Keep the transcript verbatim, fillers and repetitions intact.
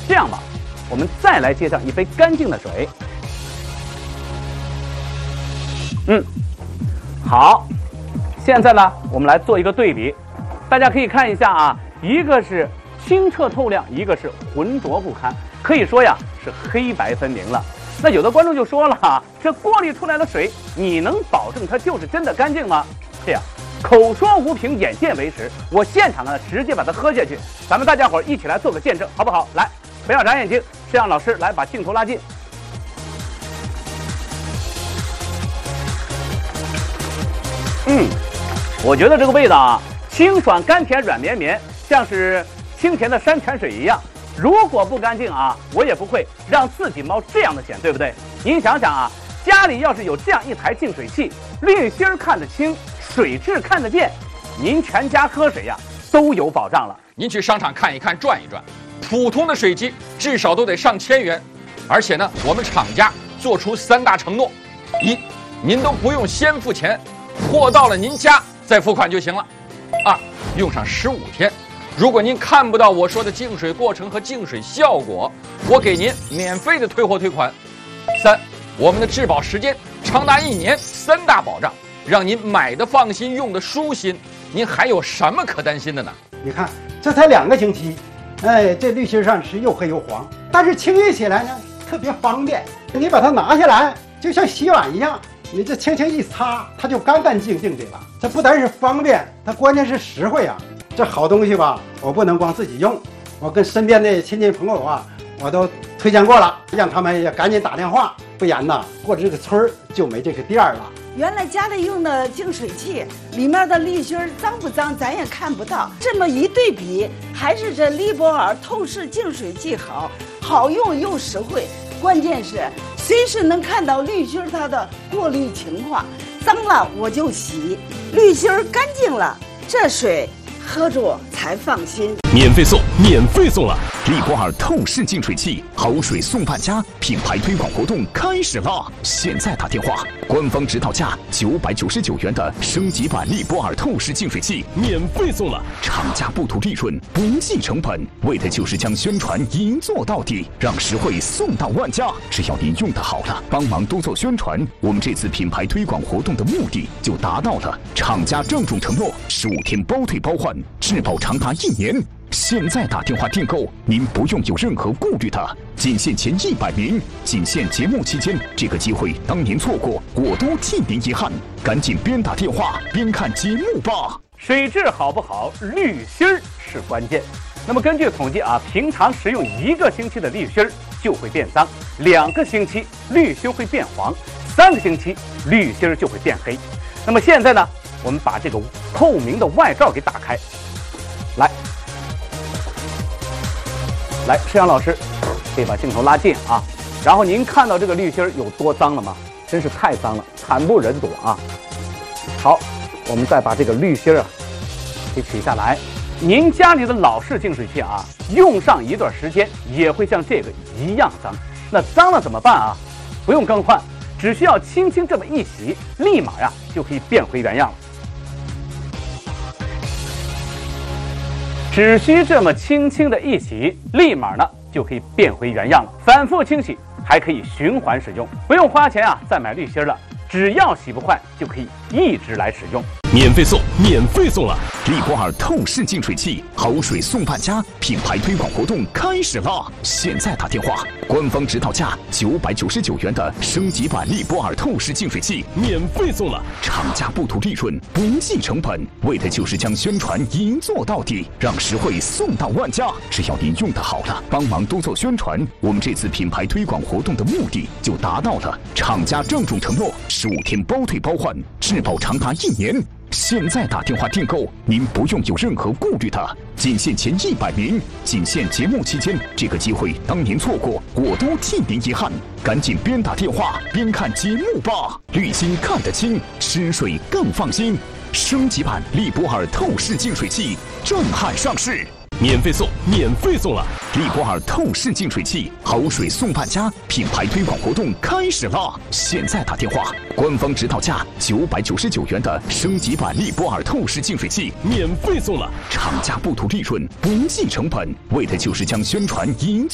这样吧，我们再来接上一杯干净的水。嗯，好。现在呢，我们来做一个对比，大家可以看一下啊，一个是清澈透亮，一个是浑浊不堪，可以说呀是黑白分明了。那有的观众就说了啊，这过滤出来的水，你能保证它就是真的干净吗？这样，口说无凭，眼见为实，我现场呢直接把它喝下去，咱们大家伙一起来做个见证，好不好？来，不要眨眼睛，摄像老师来把镜头拉近。嗯。我觉得这个味道啊，清爽甘甜软绵绵，像是清甜的山泉水一样。如果不干净啊，我也不会让自己冒这样的险，对不对？您想想啊，家里要是有这样一台净水器，滤芯儿看得清，水质看得见，您全家喝水呀、啊、都有保障了。 您去商场看一看，转一转，普通的水机至少都得上千元，而且呢，我们厂家做出三大承诺：一，您都不用先付钱，货到了您家再付款就行了；二，用上十五天，如果您看不到我说的净水过程和净水效果，我给您免费的退货退款；三，我们的质保时间长达一年，三大保障，让您买的放心，用的舒心。您还有什么可担心的呢？ 你看，这才两个星期，哎，这滤芯上是又黑又黄，但是清洁起来呢特别方便。你把它拿下来，就像洗碗一样。你这轻轻一擦，它就干干净净的了。这不单是方便，它关键是实惠啊！这好东西吧，我不能光自己用，我跟身边的亲戚朋友啊，我都推荐过了，让他们也赶紧打电话，不然呐，过这个村儿就没这个店了。 原来家里用的净水器里面的滤芯脏不脏，咱也看不到。这么一对比，还是这利博尔透视净水器好，好用又实惠。关键是随时能看到滤芯它的过滤情况，脏了我就洗，滤芯干净了，这水喝着才放心。 免费送，免费送了！利博尔透视净水器，好水送半家，品牌推广活动开始了！现在打电话，官方指导价九百九十九元的升级版利博尔透视净水器免费送了，厂家不图利润，不计成本，为的就是将宣传一做到底，让实惠送到万家。只要您用的好了，帮忙多做宣传，我们这次品牌推广活动的目的就达到了。厂家郑重承诺，十五天包退包换，质保长达一年。现在打电话订购，您不用有任何顾虑的，仅限前一百名，仅限节目期间，这个机会当您错过，我都替您遗憾。赶紧边打电话边看节目吧。 水质好不好，滤芯儿是关键。那么根据统计啊，平常使用一个星期的滤芯儿就会变脏，两个星期滤芯会变黄，三个星期滤芯儿就会变黑。那么现在呢，我们把这个透明的外罩给打开，来。来，摄像老师，可以把镜头拉近啊。然后您看到这个滤芯有多脏了吗？真是太脏了，惨不忍睹啊。好，我们再把这个滤芯啊给取下来。您家里的老式净水器啊，用上一段时间也会像这个一样脏。那脏了怎么办啊？不用更换，只需要轻轻这么一洗，立马呀就可以变回原样了。只需这么轻轻的一洗，立马呢就可以变回原样了。反复清洗，还可以循环使用，不用花钱啊再买滤芯了。只要洗不坏，就可以一直来使用。 免费送，免费送了！利博尔透视净水器，好水送半家，品牌推广活动开始了！现在打电话，官方指导价九百九十九元的升级版利博尔透视净水器免费送了，厂家不图利润，不计成本，为的就是将宣传一做到底，让实惠送到万家。只要您用的好了，帮忙多做宣传，我们这次品牌推广活动的目的就达到了。厂家郑重承诺，十五天包退包换，质保长达一年。现在打电话订购，您不用有任何顾虑的，仅限前一百名，仅限节目期间，这个机会当您错过，我都替您遗憾。赶紧边打电话边看节目吧，滤芯看得清，吃水更放心。升级版利博尔透视净水器震撼上市。免费送，免费送了！利博尔透视净水器，好水送半家，品牌推广活动开始了！现在打电话，官方指导价九百九十九元的升级版利博尔透视净水器免费送了，厂家不图利润，不计成本，为的就是将宣传一做